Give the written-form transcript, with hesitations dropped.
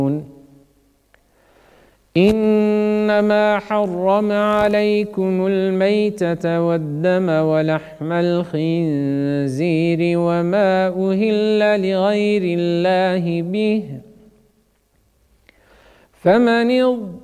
إنما حرم عليكم الميتة والدم ولحم الخنزير وما أهل لغير الله به فمن